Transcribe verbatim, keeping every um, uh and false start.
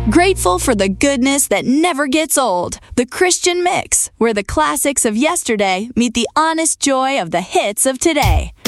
Grateful for the goodness that never gets old. The Christian Mix, where the classics of yesterday meet the honest joy of the hits of today.